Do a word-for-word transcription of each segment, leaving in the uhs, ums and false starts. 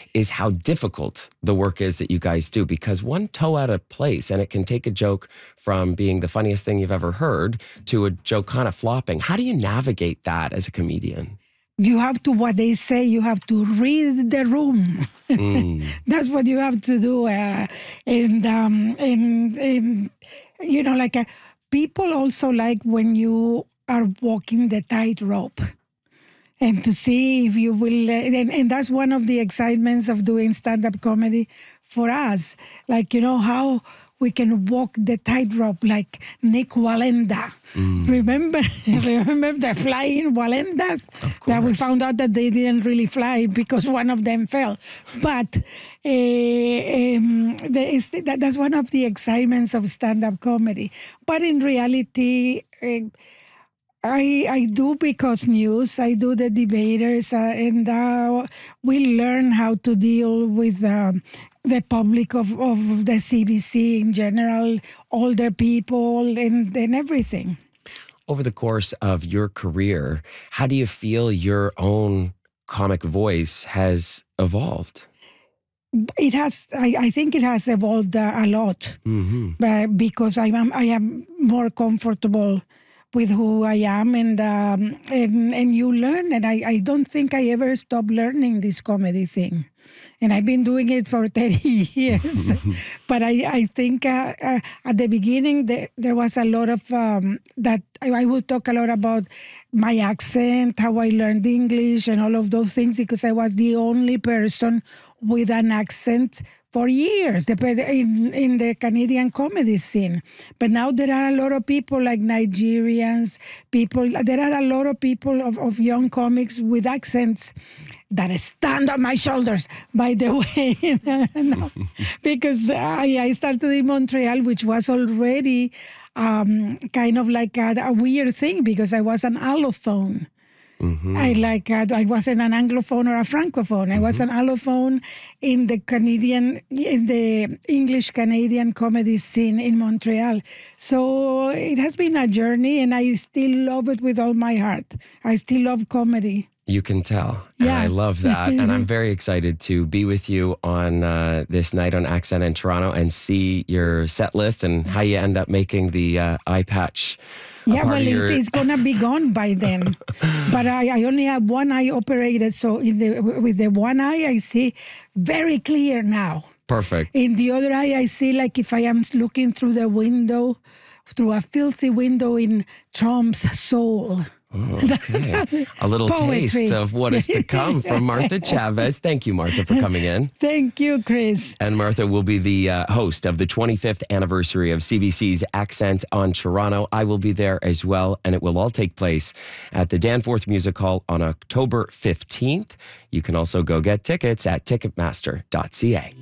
is how difficult the work is that you guys do, because one toe out of place and it can take a joke from being the funniest thing you've ever heard to a joke kind of flopping. How do you navigate that as a comedian? You have to, what they say, you have to read the room. Mm. That's what you have to do. Uh, and, um, and, and, you know, like uh, people also like when you are walking the tightrope and to see if you will. Uh, and, and that's one of the excitements of doing stand-up comedy for us. Like, you know, how we can walk the tightrope like Nick Wallenda. Mm. Remember remember the flying Wallendas? That we found out that they didn't really fly because one of them fell. But uh, um, is, that, that's one of the excitements of stand-up comedy. But in reality, uh, I I do because news. I do the debaters, uh, and uh, we learn how to deal with um, the public of, of the C B C in general, older people, and, and everything. Over the course of your career, how do you feel your own comic voice has evolved? It has. I, I think it has evolved uh, a lot, mm-hmm. uh, because I am I am more comfortable with who I am, and um, and and you learn, and I, I don't think I ever stopped learning this comedy thing, and I've been doing it for thirty years. But I I think uh, uh, at the beginning there, there was a lot of um, that I, I would talk a lot about my accent, how I learned English, and all of those things, because I was the only person with an accent for years in, in the Canadian comedy scene. But now there are a lot of people like Nigerians, people, there are a lot of people of, of young comics with accents that stand on my shoulders, by the way. No, because I, I started in Montreal, which was already um, kind of like a, a weird thing because I was an allophone. Mm-hmm. I like uh, I wasn't an Anglophone or a Francophone. Mm-hmm. I was an allophone in the Canadian, in the English Canadian comedy scene in Montreal. So it has been a journey, and I still love it with all my heart. I still love comedy. You can tell. And yeah. I love that. And I'm very excited to be with you on uh, this night on Accent in Toronto and see your set list and how you end up making the uh, eye patch. Yeah, well, your... it's, it's going to be gone by then. But I, I only have one eye operated. So in the with the one eye, I see very clear now. Perfect. In the other eye, I see like if I am looking through the window, through a filthy window in Trump's soul. Oh, okay. A little Poetry. Taste of what is to come from Martha Chavez. Thank you, Martha, for coming in. Thank you, Chris. And Martha will be the uh, host of the twenty-fifth anniversary of C B C's Accent on Toronto. I will be there as well, and it will all take place at the Danforth Music Hall on October fifteenth. You can also go get tickets at ticketmaster dot c a.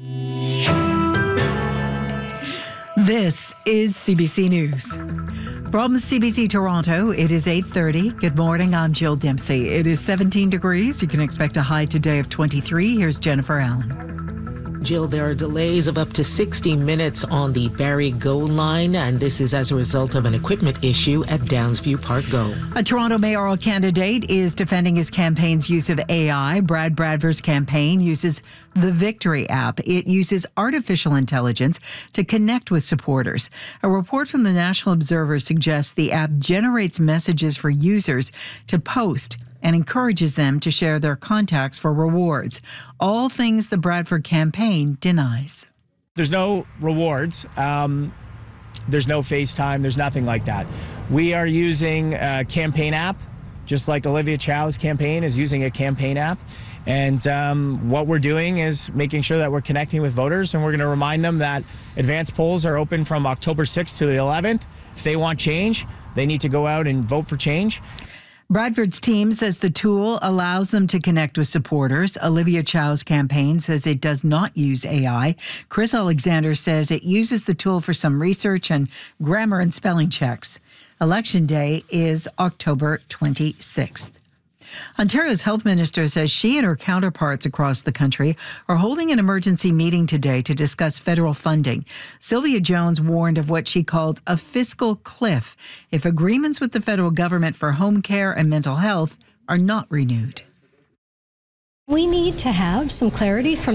This is C B C News. From C B C Toronto, it is eight thirty. Good morning, I'm Jill Dempsey. It is seventeen degrees. You can expect a high today of twenty-three. Here's Jennifer Allen. Jill, there are delays of up to sixty minutes on the Barrie GO line, and this is as a result of an equipment issue at Downsview Park GO. A Toronto mayoral candidate is defending his campaign's use of A I. Brad Bradford's campaign uses the Victory app. It uses artificial intelligence to connect with supporters. A report from the National Observer suggests the app generates messages for users to post and encourages them to share their contacts for rewards. All things the Bradford campaign denies. There's no rewards. Um, there's no FaceTime. There's nothing like that. We are using a campaign app, just like Olivia Chow's campaign is using a campaign app. And um, what we're doing is making sure that we're connecting with voters, and we're going to remind them that advance polls are open from October sixth to the eleventh. If they want change, they need to go out and vote for change. Bradford's team says the tool allows them to connect with supporters. Olivia Chow's campaign says it does not use A I. Chris Alexander says it uses the tool for some research and grammar and spelling checks. Election day is October twenty-sixth. Ontario's health minister says she and her counterparts across the country are holding an emergency meeting today to discuss federal funding. Sylvia Jones warned of what she called a fiscal cliff if agreements with the federal government for home care and mental health are not renewed. We need to have some clarity from